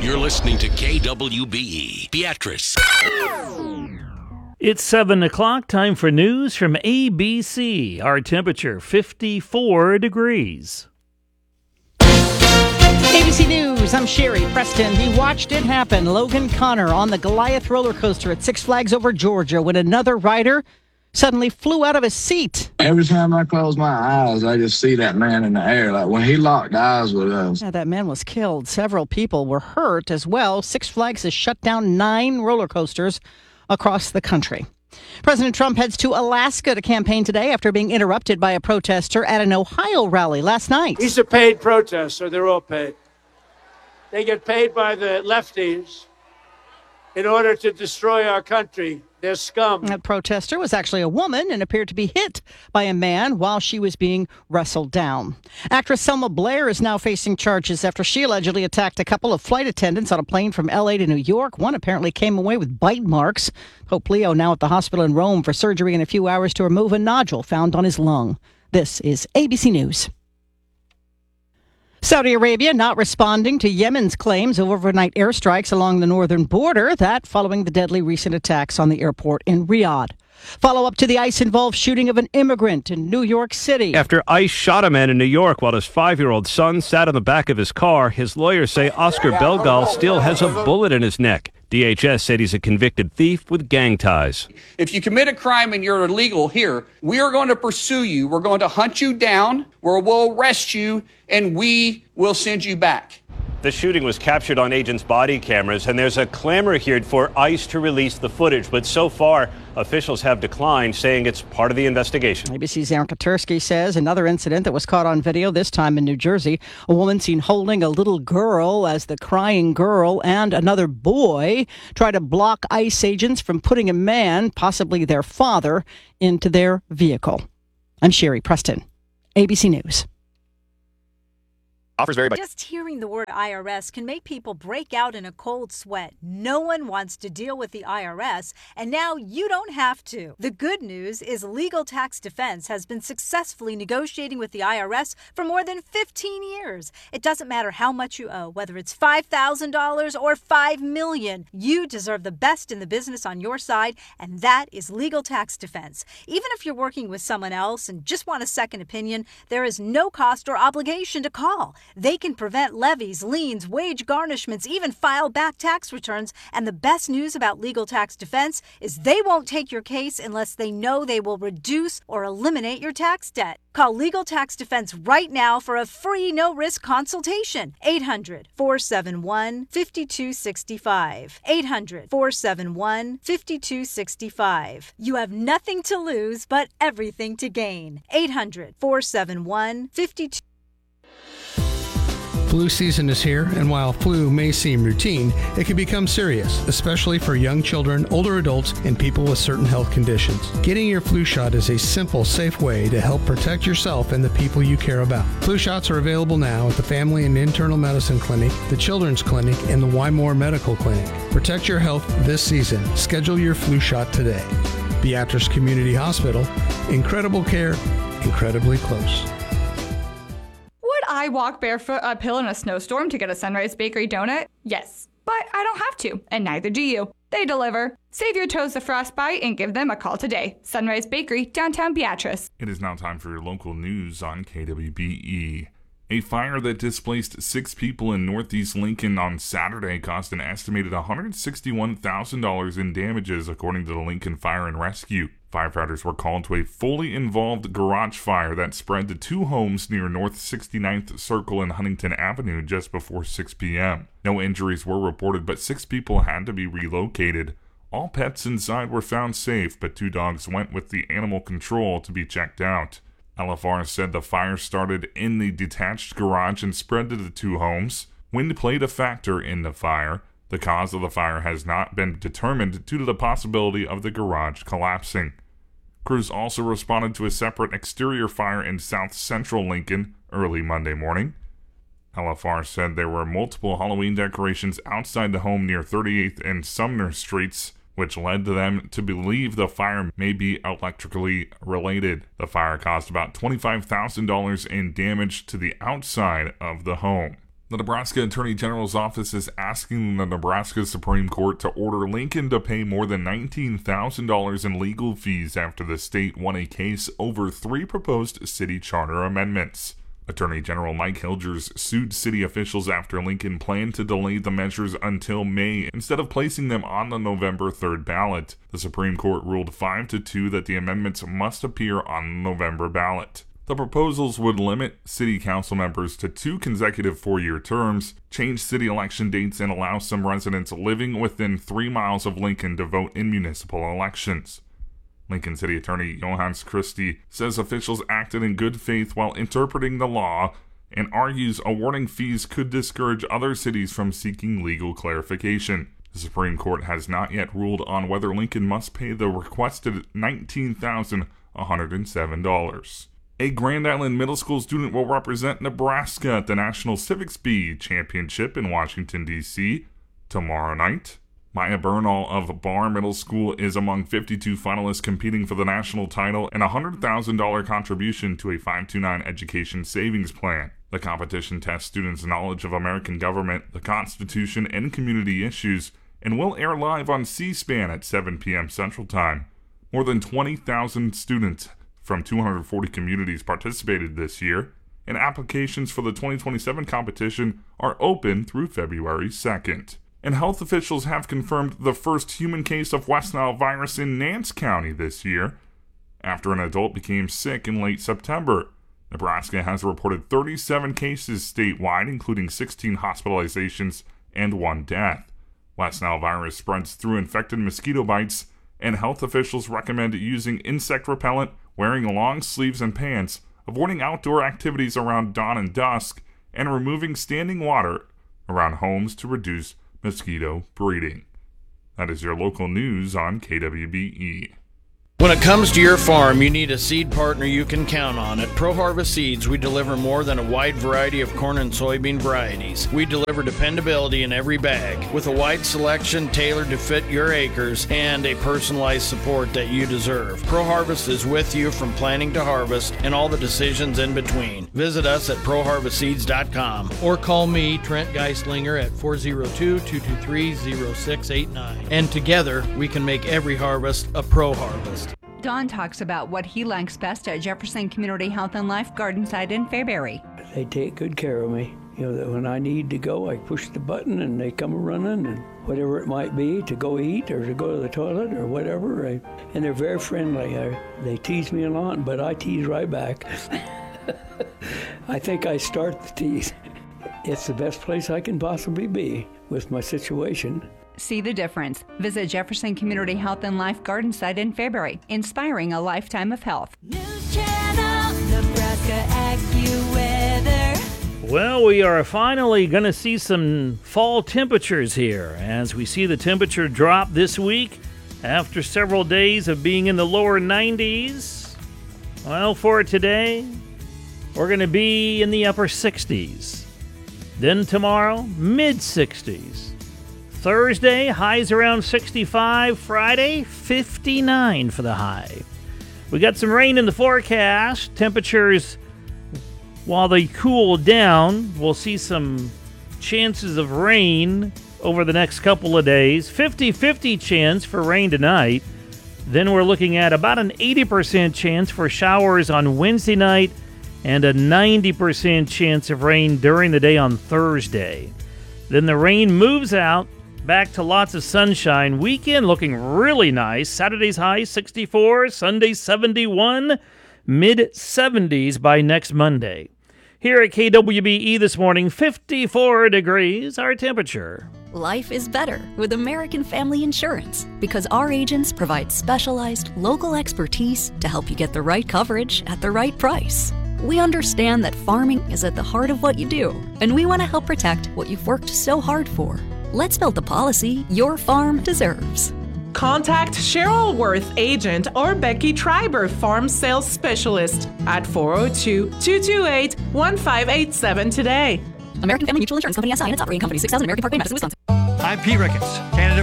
You're listening to KWBE, Beatrice. It's 7 o'clock, time for news from ABC. Our temperature, 54 degrees. ABC News, I'm Sherry Preston. He watched it happen. Logan Connor on the Goliath roller coaster at Six Flags Over Georgia when another rider suddenly flew out of his seat. Every time I close my eyes, I just see that man in the air. Like when he locked eyes with us. Yeah, that man was killed. Several people were hurt as well. Six Flags has shut down 9 roller coasters across the country. President Trump heads to Alaska to campaign today after being interrupted by a protester at an Ohio rally last night. He's a paid protester. They're all paid. They get paid by the lefties in order to destroy our country. They're scum. That protester was actually a woman and appeared to be hit by a man while she was being wrestled down. Actress Selma Blair is now facing charges after she allegedly attacked a couple of flight attendants on a plane from L.A. to New York. One apparently came away with bite marks. Pope Leo now at the hospital in Rome for surgery in a few hours to remove a nodule found on his lung. This is ABC News. Saudi Arabia not responding to Yemen's claims of overnight airstrikes along the northern border, that following the deadly recent attacks on the airport in Riyadh. Follow up to the ICE-involved shooting of an immigrant in New York City. After ICE shot a man in New York while his 5-year-old son sat in the back of his car, his lawyers say Oscar Belgal still has a bullet in his neck. DHS said he's a convicted thief with gang ties. If you commit a crime and you're illegal here, we are going to pursue you. We're going to hunt you down, we'll arrest you, and we will send you back. The shooting was captured on agents' body cameras, and there's a clamor here for ICE to release the footage. But so far, officials have declined, saying it's part of the investigation. ABC's Aaron Katursky says another incident that was caught on video, this time in New Jersey. A woman seen holding a little girl as the crying girl and another boy try to block ICE agents from putting a man, possibly their father, into their vehicle. I'm Sherry Preston, ABC News. Offers vary by... Just hearing the word IRS can make people break out in a cold sweat. No one wants to deal with the IRS, and now you don't have to. The good news is Legal Tax Defense has been successfully negotiating with the IRS for more than 15 years. It doesn't matter how much you owe, whether it's $5,000 or $5 million. You deserve the best in the business on your side, and that is Legal Tax Defense. Even if you're working with someone else and just want a second opinion, there is no cost or obligation to call. They can prevent levies, liens, wage garnishments, even file back tax returns. And the best news about Legal Tax Defense is they won't take your case unless they know they will reduce or eliminate your tax debt. Call Legal Tax Defense right now for a free no-risk consultation. 800-471-5265. 800-471-5265. You have nothing to lose but everything to gain. 800-471-5265. Flu season is here, and while flu may seem routine, it can become serious, especially for young children, older adults, and people with certain health conditions. Getting your flu shot is a simple, safe way to help protect yourself and the people you care about. Flu shots are available now at the Family and Internal Medicine Clinic, the Children's Clinic, and the Wymore Medical Clinic. Protect your health this season. Schedule your flu shot today. Beatrice Community Hospital. Incredible care, incredibly close. I walk barefoot uphill in a snowstorm to get a Sunrise Bakery donut? Yes, but I don't have to, and neither do you. They deliver. Save your toes to frostbite and give them a call today. Sunrise Bakery, downtown Beatrice. It is now time for your local news on KWBE. A fire that displaced 6 people in northeast Lincoln on Saturday cost an estimated $161,000 in damages, according to the Lincoln Fire and Rescue. Firefighters were called to a fully involved garage fire that spread to 2 homes near North 69th Circle and Huntington Avenue just before 6 p.m. No injuries were reported, but 6 people had to be relocated. All pets inside were found safe, but 2 dogs went with the animal control to be checked out. LFR said the fire started in the detached garage and spread to the 2 homes. Wind played a factor in the fire. The cause of the fire has not been determined due to the possibility of the garage collapsing. Crews also responded to a separate exterior fire in south central Lincoln early Monday morning. LFR said there were multiple Halloween decorations outside the home near 38th and Sumner Streets, which led to them to believe the fire may be electrically related. The fire caused about $25,000 in damage to the outside of the home. The Nebraska Attorney General's office is asking the Nebraska Supreme Court to order Lincoln to pay more than $19,000 in legal fees after the state won a case over 3 proposed city charter amendments. Attorney General Mike Hilgers sued city officials after Lincoln planned to delay the measures until May instead of placing them on the November 3rd ballot. The Supreme Court ruled 5-2 that the amendments must appear on the November ballot. The proposals would limit city council members to 2 consecutive 4-year terms, change city election dates, and allow some residents living within 3 miles of Lincoln to vote in municipal elections. Lincoln City Attorney Johannes Christie says officials acted in good faith while interpreting the law and argues awarding fees could discourage other cities from seeking legal clarification. The Supreme Court has not yet ruled on whether Lincoln must pay the requested $19,107. A Grand Island Middle School student will represent Nebraska at the National Civic Speed Championship in Washington, D.C. tomorrow night. Maya Bernal of Barr Middle School is among 52 finalists competing for the national title and a $100,000 contribution to a 529 education savings plan. The competition tests students' knowledge of American government, the Constitution, and community issues, and will air live on C-SPAN at 7 p.m. Central Time. More than 20,000 students from 240 communities participated this year, and applications for the 2027 competition are open through February 2nd. And health officials have confirmed the first human case of West Nile virus in Nance County this year, after an adult became sick in late September. Nebraska has reported 37 cases statewide, including 16 hospitalizations and 1 death. West Nile virus spreads through infected mosquito bites, and health officials recommend using insect repellent, wearing long sleeves and pants, avoiding outdoor activities around dawn and dusk, and removing standing water around homes to reduce mosquito breeding. That is your local news on KWBE. When it comes to your farm, you need a seed partner you can count on. At Pro Harvest Seeds, we deliver more than a wide variety of corn and soybean varieties. We deliver dependability in every bag, with a wide selection tailored to fit your acres and a personalized support that you deserve. Pro Harvest is with you from planting to harvest and all the decisions in between. Visit us at ProHarvestSeeds.com or call me, Trent Geislinger, at 402-223-0689. And together, we can make every harvest a Pro Harvest. Don talks about what he likes best at Jefferson Community Health and Life Gardenside in Fairbury. They take good care of me. You know, that when I need to go, I push the button and they come running, and whatever it might be, to go eat or to go to the toilet or whatever. And they're very friendly. They tease me a lot, but I tease right back. I think I start the tease. It's the best place I can possibly be with my situation. See the difference. Visit Jefferson Community Health and Life Gardenside in Fairbury, inspiring a lifetime of health. News Channel, Nebraska AccuWeather. Well, we are finally going to see some fall temperatures here as we see the temperature drop this week after several days of being in the lower 90s. Well, for today, we're going to be in the upper 60s. Then tomorrow, mid-60s. Thursday, highs around 65. Friday, 59 for the high. We got some rain in the forecast. Temperatures, while they cool down, we'll see some chances of rain over the next couple of days. 50-50 chance for rain tonight. Then we're looking at about an 80% chance for showers on Wednesday night and a 90% chance of rain during the day on Thursday. Then the rain moves out. Back to lots of sunshine. Weekend looking really nice. Saturday's high 64, Sunday 71, mid-70s by next Monday. Here at KWBE this morning, 54 degrees, our temperature. Life is better with American Family Insurance because our agents provide specialized local expertise to help you get the right coverage at the right price. We understand that farming is at the heart of what you do, and we want to help protect what you've worked so hard for. Let's build the policy your farm deserves. Contact Cheryl Worth, agent, or Becky Treiber, farm sales specialist, at 402-228-1587 today. American Family Mutual Insurance Company SI and its operating company, 6000 American Parkway, Madison, Wisconsin. I'm Pete Ricketts, candidate